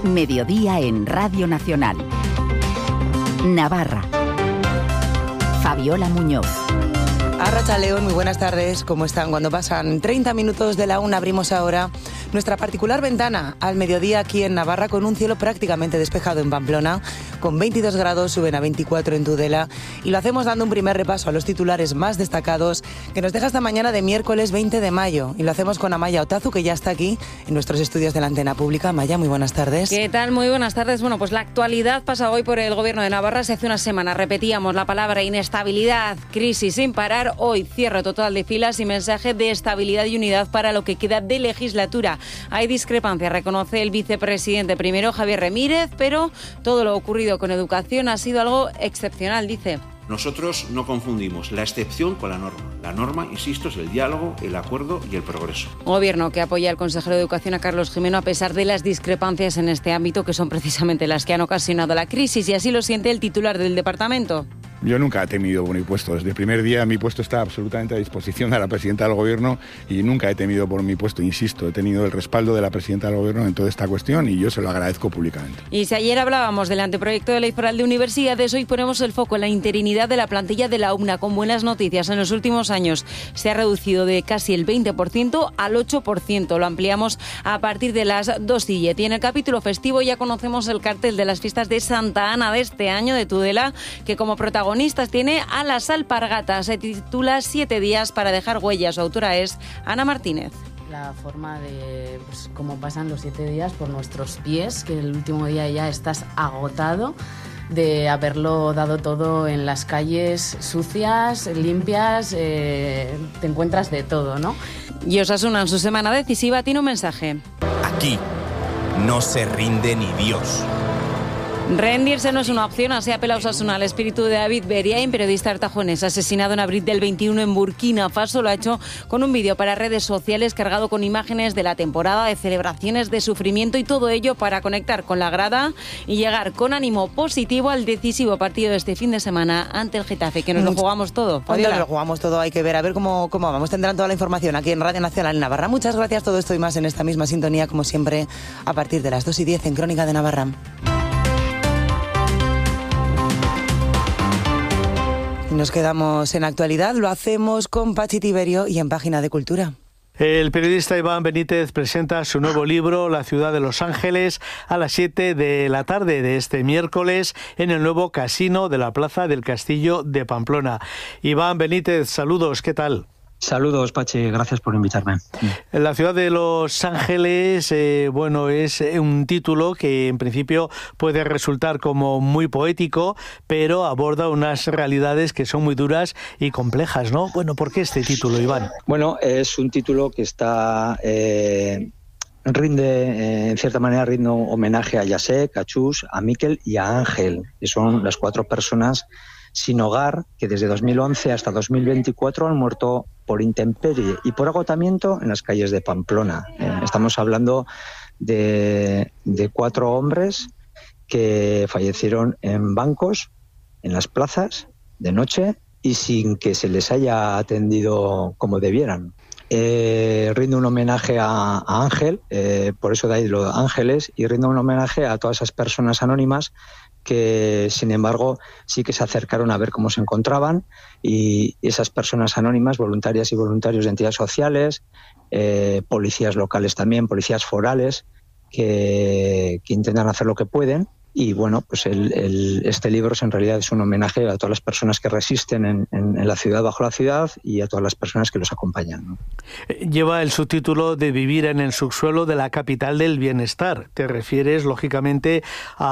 Mediodía en Radio Nacional. Navarra. Fabiola Muñoz. Arratsaldeon, muy buenas tardes. ¿Cómo están? Cuando pasan 30 minutos de la 1, abrimos ahora nuestra particular ventana al mediodía aquí en Navarra, con un cielo prácticamente despejado en Pamplona, con 22 grados, suben a 24 en Tudela, y lo hacemos dando un primer repaso a los titulares más destacados que nos deja esta mañana de miércoles 20 de mayo. Y lo hacemos con Amaya Otazu, que ya está aquí en nuestros estudios de la Antena Pública. Amaya, muy buenas tardes. ¿Qué tal? Muy buenas tardes. Bueno, pues la actualidad pasa hoy por el Gobierno de Navarra. Hace una semana repetíamos la palabra inestabilidad, crisis sin parar. Hoy cierre total de filas y mensaje de estabilidad y unidad para lo que queda de legislatura. Hay discrepancia, reconoce el vicepresidente primero, Javier Ramírez, pero todo lo ocurrido con educación ha sido algo excepcional, dice. Nosotros no confundimos la excepción con la norma. La norma, insisto, es el diálogo, el acuerdo y el progreso. Gobierno que apoya al consejero de Educación, a Carlos Gimeno, a pesar de las discrepancias en este ámbito, que son precisamente las que han ocasionado la crisis, y así lo siente el titular del departamento. Yo nunca he temido por mi puesto. Desde el primer día mi puesto está absolutamente a disposición de la presidenta del Gobierno y nunca he temido por mi puesto. Insisto, he tenido el respaldo de la presidenta del Gobierno en toda esta cuestión y yo se lo agradezco públicamente. Y si ayer hablábamos del anteproyecto de ley foral de universidades, hoy ponemos el foco en la interinidad de la plantilla de la UMNA, con buenas noticias. En los últimos años se ha reducido de casi el 20% al 8%. Lo ampliamos a partir de las 2:00. Y en el capítulo festivo ya conocemos el cartel de las fiestas de Santa Ana de este año de Tudela, que como protagonistas tiene a las alpargatas. Se titula 7 días para dejar huellas. Su autora es Ana Martínez. La forma de cómo pasan los 7 días por nuestros pies, que el último día ya estás agotado de haberlo dado todo en las calles sucias, limpias, te encuentras de todo, ¿no? Y Osasuna, en su semana decisiva, tiene un mensaje. Aquí no se rinde ni Dios. Rendirse no es una opción, así apela Osasuna al espíritu de David Beriain, periodista artajonés, asesinado en abril del 21 en Burkina Faso. Lo ha hecho con un vídeo para redes sociales cargado con imágenes de la temporada, de celebraciones, de sufrimiento, y todo ello para conectar con la grada y llegar con ánimo positivo al decisivo partido de este fin de semana ante el Getafe, que nos lo jugamos todo. Nos lo jugamos todo, hay que ver, a ver cómo vamos. Tendrán toda la información aquí en Radio Nacional Navarra. Muchas gracias, todo esto y más en esta misma sintonía, como siempre, a partir de las 2:10 en Crónica de Navarra. Nos quedamos en actualidad, lo hacemos con Pachi Tiberio y en Página de Cultura. El periodista Iván Benítez presenta su nuevo libro, La ciudad de Los Ángeles, a las 7 de la tarde de este miércoles en el nuevo casino de la Plaza del Castillo de Pamplona. Iván Benítez, saludos, ¿qué tal? Saludos, Pachi, gracias por invitarme. La ciudad de Los Ángeles, es un título que en principio puede resultar como muy poético, pero aborda unas realidades que son muy duras y complejas, ¿no? Bueno, ¿por qué este título, Iván? Bueno, es un título que está... en cierta manera rinde homenaje a Jacek, a Chus, a Miquel y a Ángel, que son las 4 personas sin hogar que desde 2011 hasta 2024 han muerto por intemperie y por agotamiento en las calles de Pamplona. Estamos hablando de 4 hombres que fallecieron en bancos, en las plazas, de noche y sin que se les haya atendido como debieran. Rindo un homenaje a Ángel, por eso de ahí lo de Ángeles, y rindo un homenaje a todas esas personas anónimas que, sin embargo, sí que se acercaron a ver cómo se encontraban, y esas personas anónimas, voluntarias y voluntarios de entidades sociales, policías locales también, policías forales, que intentan hacer lo que pueden. Y bueno, pues este libro en realidad es un homenaje a todas las personas que resisten en la ciudad, bajo la ciudad, y a todas las personas que los acompañan, ¿no? Lleva el subtítulo de Vivir en el subsuelo de la capital del bienestar. Te refieres, lógicamente, a